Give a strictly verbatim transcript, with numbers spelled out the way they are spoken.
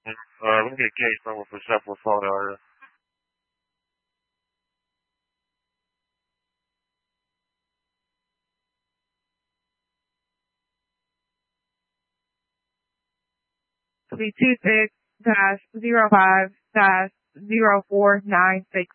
Uh, let me get a case number for Sheffield Florida area. It'll be two six dash zero five dash zero four nine six.